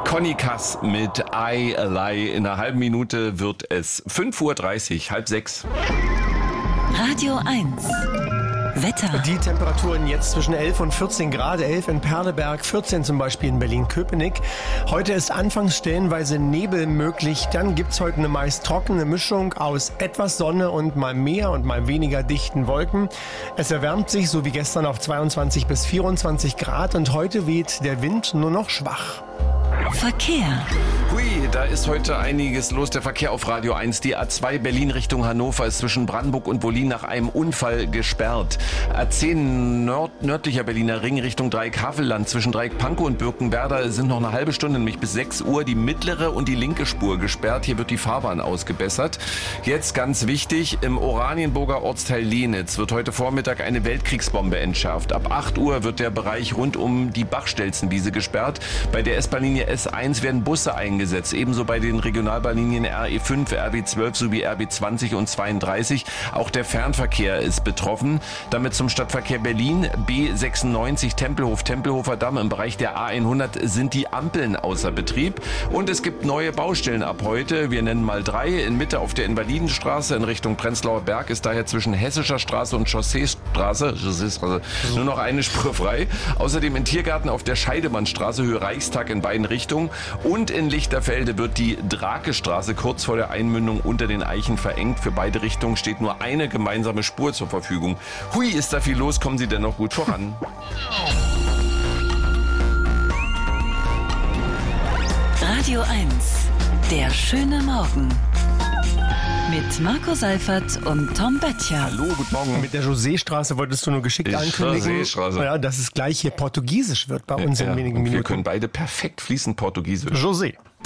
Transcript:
Conny Kass mit I Lie. In einer halben Minute wird es 5:30 Uhr, halb sechs. Radio 1. Wetter. Die Temperaturen jetzt zwischen 11 und 14 Grad, 11 in Perleberg, 14 zum Beispiel in Berlin-Köpenick. Heute ist anfangs stellenweise Nebel möglich. Dann gibt's heute eine meist trockene Mischung aus etwas Sonne und mal mehr und mal weniger dichten Wolken. Es erwärmt sich, so wie gestern, auf 22 bis 24 Grad und heute weht der Wind nur noch schwach. Verkehr. Hui, da ist heute einiges los. Der Verkehr auf Radio 1. Die A2 Berlin Richtung Hannover ist zwischen Brandenburg und Wollin nach einem Unfall gesperrt. A10 nördlicher Berliner Ring Richtung Dreieck Havelland zwischen Dreieck Pankow und Birkenwerder sind noch eine halbe Stunde, nämlich bis 6 Uhr, die mittlere und die linke Spur gesperrt. Hier wird die Fahrbahn ausgebessert. Jetzt ganz wichtig, im Oranienburger Ortsteil Lenitz wird heute Vormittag eine Weltkriegsbombe entschärft. Ab 8 Uhr wird der Bereich rund um die Bachstelzenwiese gesperrt. Bei der S-Bahn-Linie S1 werden Busse eingesetzt, ebenso bei den Regionalbahnlinien RE5, RB12 sowie RB20 und 32. Auch der Fernverkehr ist betroffen. Damit zum Stadtverkehr Berlin, B96 Tempelhofer Damm. Im Bereich der A100 sind die Ampeln außer Betrieb. Und es gibt neue Baustellen ab heute. Wir nennen mal 3. In Mitte auf der Invalidenstraße in Richtung Prenzlauer Berg ist daher zwischen Hessischer Straße und Chausseestraße nur noch eine Spur frei. Außerdem in Tiergarten auf der Scheidemannstraße Höhe Reichstag in beiden Richtungen. Und in Lichterfelde wird die Drakestraße kurz vor der Einmündung unter den Eichen verengt. Für beide Richtungen steht nur eine gemeinsame Spur zur Verfügung. Hui, ist da viel los, kommen Sie denn noch gut voran? Radio 1. Der schöne Morgen. Mit Marco Seifert und Tom Böttcher. Hallo, guten Morgen. Mit der Joseestraße wolltest du nur geschickt ankündigen, ja, dass es gleich hier Portugiesisch wird bei uns in wenigen Minuten. Wir können beide perfekt fließend Portugiesisch. José.